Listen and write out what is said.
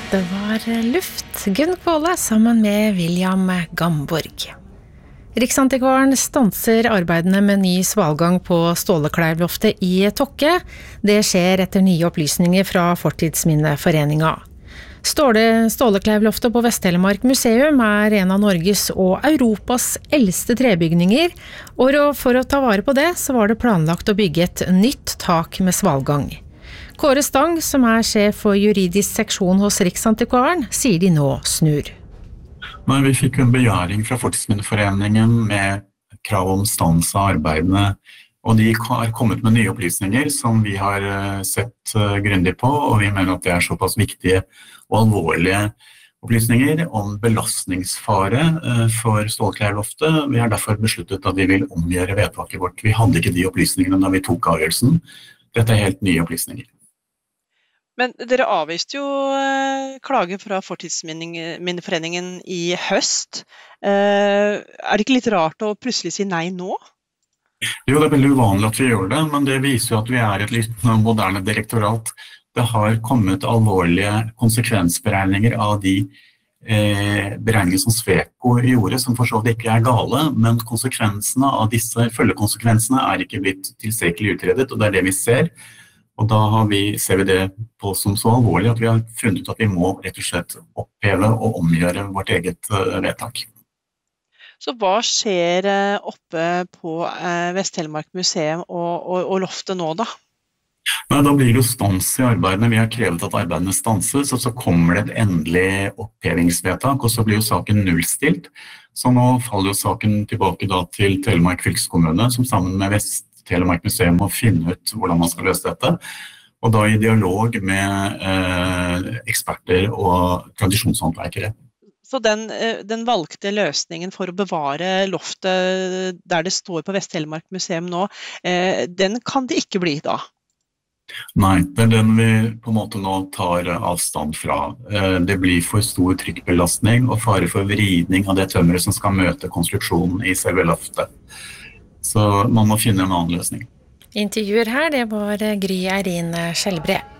Det var luft. Gunn Kvåle sammen med William Gamborg. Riksantikvaren stanser arbeidene med ny svalgang på Stålekleivloftet i Tokke. Det skjer etter nye opplysninger fra Fortidsminneforeningen. Stålekleivloftet på Vest-Telemark museum er en av Norges og Europas eldste trebygninger, og for å ta vare på det så var det planlagt å bygge et nytt tak med svalgang. Kåre Stang, som er sjef for juridisk seksjon hos Riksantikvaren, sier de nå snur. Nei, vi fikk en begjæring fra Fortidsminneforeningen med krav om stans av arbeidene, og de har kommet med nye opplysninger som vi har sett grundig på, og vi mener at det er såpass viktige og alvorlige opplysninger om belastningsfare for Stålekleivloftet. Vi har derfor besluttet at vi vil omgjøre vedtaket vårt. Vi hadde ikke de opplysningene da vi tok avgjørelsen. Dette er helt nye opplysninger. Men dere avviste jo klagen fra Fortidsminneforeningen i høst. Er det ikke litt rart å plutselig si nei nå? Jo, det er veldig uvanlig at vi gjør det, men det viser jo at vi er et litt moderne direktorat. Det har kommet alvorlige konsekvensberegninger av de beregninger som Sveko gjorde, som for så vidt ikke er gale, men konsekvensene av disse følgekonsekvensene er ikke blitt tilstrekkelig utredet, og det er det vi ser. Og da ser vi det på som så alvorlig at vi har funnet ut at vi må rett og slett oppheve og omgjøre vårt eget vedtak. Så hva skjer oppe på Vest-Telemark museum og loftet nå da? Nei, da blir det jo stans i arbeidene. Vi har krevet at arbeidene stanses, og så kommer det et endelig opphevingsvedtak, og så blir jo saken nullstilt. Så nå faller jo saken tilbake da til Telemark fylkeskommune, som sammen med Vest-Telemark museum må finne ut hvordan man skal løse dette. Og da i dialog med eksperter og tradisjonshåndverkere. Så den valgte løsningen for å bevare loftet der det står på Vest-Telemark museum nå, den kan det ikke bli da? Nei, det er den vi på en måte nå tar avstand fra. Det blir for stor trykkbelastning og fare for vridning av det tømmeret som skal møte konstruksjonen i selve loftet. Så man må finne en annen løsning. Intervjuer her, det var Gry Eirin Skjelbre.